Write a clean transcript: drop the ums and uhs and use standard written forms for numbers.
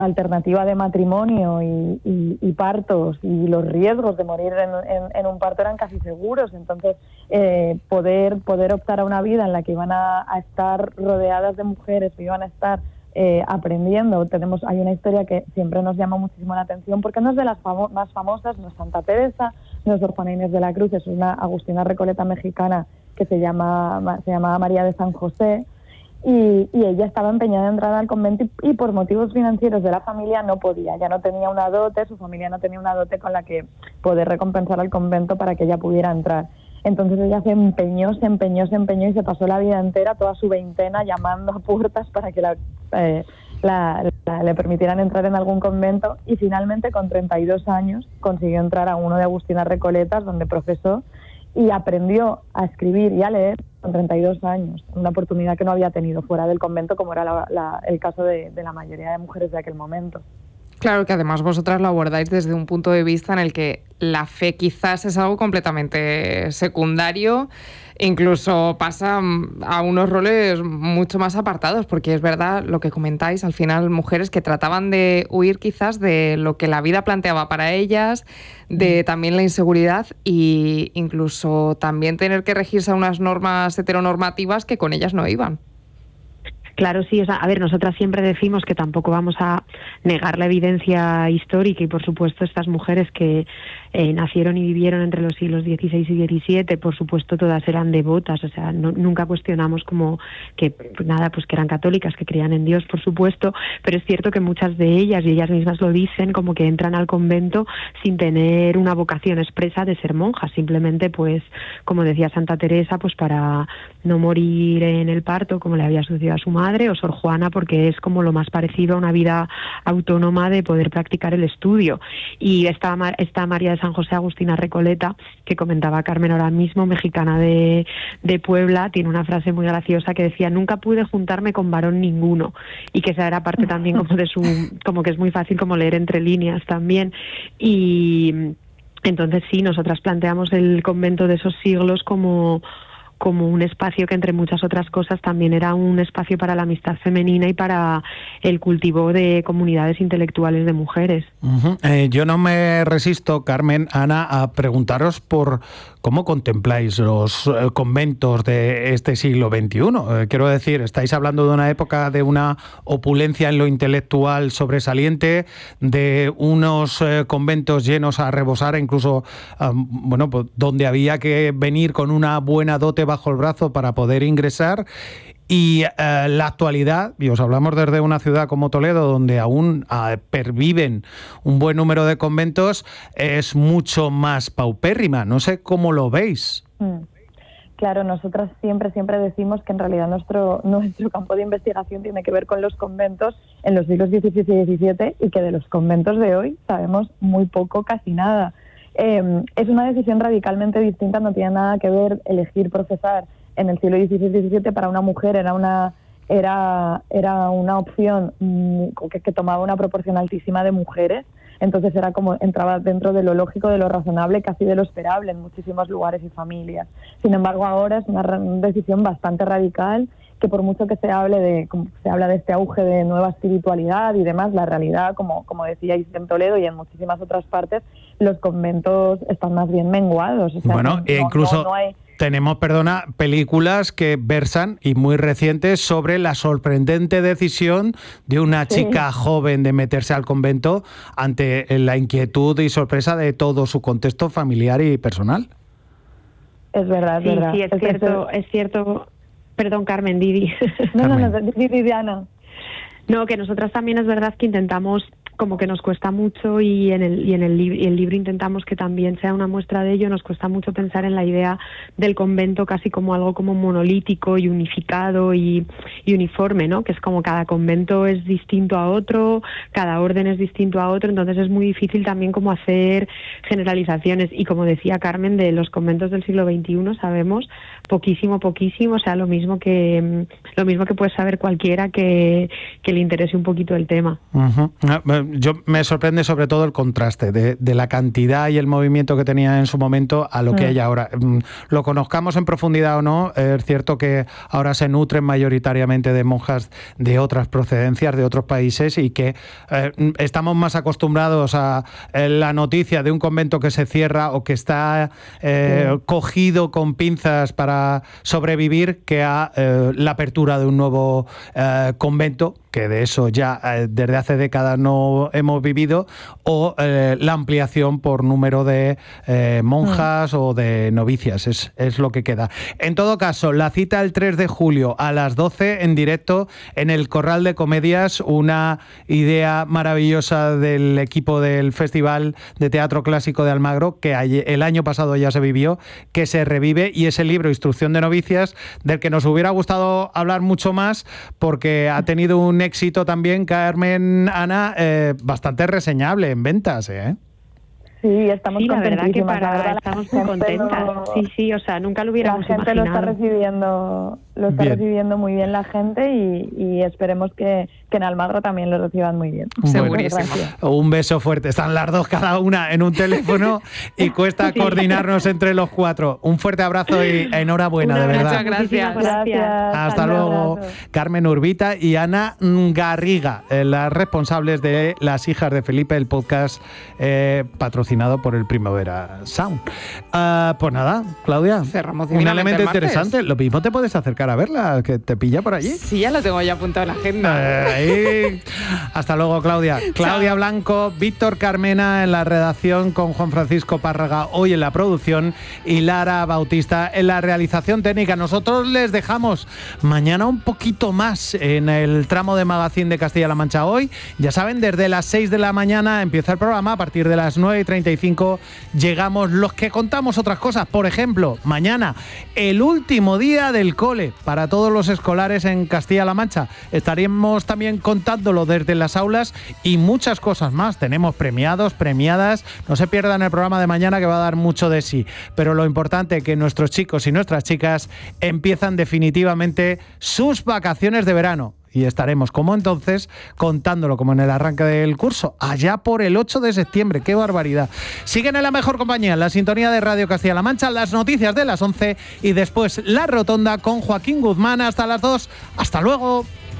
alternativa de matrimonio y partos, y los riesgos de morir en un parto eran casi seguros. Entonces, poder optar a una vida en la que iban a estar rodeadas de mujeres, que iban a estar aprendiendo. Hay una historia que siempre nos llama muchísimo la atención, porque no es de las más famosas, no es Santa Teresa, no es Sor Juana Inés de la Cruz, es una agustina recoleta mexicana que se llamaba María de San José. Y ella estaba empeñada en entrar al convento y por motivos financieros de la familia no podía. Ya no tenía una dote, su familia no tenía una dote con la que poder recompensar al convento para que ella pudiera entrar. Entonces ella se empeñó y se pasó la vida entera, toda su veintena, llamando a puertas para que le permitieran entrar en algún convento, y finalmente con 32 años consiguió entrar a uno de Agustinas Recoletas, donde profesó y aprendió a escribir y a leer con 32 años, una oportunidad que no había tenido fuera del convento, como era el caso de la mayoría de mujeres de aquel momento. Claro, que además vosotras lo abordáis desde un punto de vista en el que la fe quizás es algo completamente secundario, incluso pasa a unos roles mucho más apartados, porque es verdad lo que comentáis, al final mujeres que trataban de huir quizás de lo que la vida planteaba para ellas, de también la inseguridad e incluso también tener que regirse a unas normas heteronormativas que con ellas no iban. Claro, sí, a ver, nosotras siempre decimos que tampoco vamos a negar la evidencia histórica, y por supuesto estas mujeres que nacieron y vivieron entre los siglos XVI y XVII, por supuesto todas eran devotas, o sea, nunca cuestionamos como que que eran católicas, que creían en Dios, por supuesto, pero es cierto que muchas de ellas, y ellas mismas lo dicen, como que entran al convento sin tener una vocación expresa de ser monjas, simplemente pues, como decía Santa Teresa, pues para no morir en el parto, como le había sucedido a su madre, o Sor Juana, porque es como lo más parecido a una vida autónoma de poder practicar el estudio. Y esta María de San José, Agustina Recoleta, que comentaba Carmen ahora mismo, mexicana de Puebla, tiene una frase muy graciosa que decía: nunca pude juntarme con varón ninguno, y que esa era parte también como de como que es muy fácil como leer entre líneas también. Y entonces sí, nosotras planteamos el convento de esos siglos como un espacio que, entre muchas otras cosas, también era un espacio para la amistad femenina y para el cultivo de comunidades intelectuales de mujeres. Yo no me resisto, Carmen, Ana, a preguntaros por cómo contempláis los conventos de este siglo XXI. Quiero decir, estáis hablando de una época de una opulencia en lo intelectual sobresaliente, de unos conventos llenos a rebosar, incluso pues, donde había que venir con una buena dote bajo el brazo para poder ingresar. Y la actualidad, y os hablamos desde una ciudad como Toledo, donde aún perviven un buen número de conventos, es mucho más paupérrima. No sé cómo lo veis. Claro, nosotras siempre decimos que en realidad nuestro campo de investigación tiene que ver con los conventos en los siglos XVI y XVII, y que de los conventos de hoy sabemos muy poco, casi nada. Es una decisión radicalmente distinta, no tiene nada que ver elegir profesar en el siglo XVI y XVII. Para una mujer era una opción que tomaba una proporción altísima de mujeres, entonces era como entraba dentro de lo lógico, de lo razonable, casi de lo esperable en muchísimos lugares y familias. Sin embargo, ahora es una decisión bastante radical, que por mucho que se habla de este auge de nueva espiritualidad y demás, la realidad, como decíais en Toledo y en muchísimas otras partes, los conventos están más bien menguados. O sea, bueno, incluso no hay... Tenemos, películas que versan, y muy recientes, sobre la sorprendente decisión de una chica joven de meterse al convento ante la inquietud y sorpresa de todo su contexto familiar y personal. Es verdad, Sí, es cierto. Perdón, Carmen, Didi. No, Didi, Diana. No, que nosotras también es verdad que intentamos, como que nos cuesta mucho, y el libro intentamos que también sea una muestra de ello. Nos cuesta mucho pensar en la idea del convento casi como algo como monolítico y unificado y uniforme, ¿no? Que es como cada convento es distinto a otro, cada orden es distinto a otro, entonces es muy difícil también como hacer generalizaciones. Y como decía Carmen, de los conventos del siglo XXI sabemos poquísimo, o sea, lo mismo que puede saber cualquiera que le interese un poquito el tema. me sorprende sobre todo el contraste de la cantidad y el movimiento que tenía en su momento a lo que hay ahora. Lo conozcamos en profundidad o no, es cierto que ahora se nutren mayoritariamente de monjas de otras procedencias, de otros países, y que estamos más acostumbrados a la noticia de un convento que se cierra o que está cogido con pinzas para sobrevivir que a la apertura de un nuevo convento, que de eso ya desde hace décadas no hemos vivido, o la ampliación por número de monjas o de novicias, es lo que queda. En todo caso, la cita el 3 de julio a las 12 en directo en el Corral de Comedias, una idea maravillosa del equipo del Festival de Teatro Clásico de Almagro, que el año pasado ya se vivió, que se revive, y ese libro, Instrucción de novicias, del que nos hubiera gustado hablar mucho más, porque ha tenido un éxito también, Carmen, Ana, bastante reseñable en ventas, ¿eh? Sí, estamos la verdad que contentísimas. estamos muy contentas. Sí, o sea, nunca lo hubiéramos imaginado. La gente lo está recibiendo muy bien la gente, y esperemos que en Almagro también lo reciban muy bien. Segurísimo. Un beso fuerte. Están las dos cada una en un teléfono y cuesta coordinar nos entre los 4. Un fuerte abrazo y enhorabuena, de verdad. Muchas gracias. Hasta luego. Carmen Urbita y Ana Garriga, las responsables de Las hijas de Felipe, el podcast patrocinado por el Primavera Sound. Pues nada, Claudia, cerramos un elemento interesante. Lo mismo te puedes acercar a verla, que te pilla por allí. Sí, ya lo tengo ya apuntado en la agenda. Hasta luego, Claudia. Claudia Blanco, Víctor Carmena en la redacción, con Juan Francisco Párraga hoy en la producción y Lara Bautista en la realización técnica. Nosotros les dejamos mañana un poquito más en el tramo de Magazine de Castilla-La Mancha hoy. Ya saben, desde las 6 de la mañana empieza el programa. A partir de las 9:35 llegamos los que contamos otras cosas. Por ejemplo, mañana, el último día del cole para todos los escolares en Castilla-La Mancha. Estaremos también contándolo desde las aulas y muchas cosas más. Tenemos premiados, premiadas. No se pierdan el programa de mañana, que va a dar mucho de sí. Pero lo importante es que nuestros chicos y nuestras chicas empiezan definitivamente sus vacaciones de verano. Y estaremos, como entonces, contándolo como en el arranque del curso, allá por el 8 de septiembre. ¡Qué barbaridad! Siguen en la mejor compañía, en la sintonía de Radio Castilla-La Mancha, las noticias de las 11 y después La Rotonda con Joaquín Guzmán hasta las 2. ¡Hasta luego!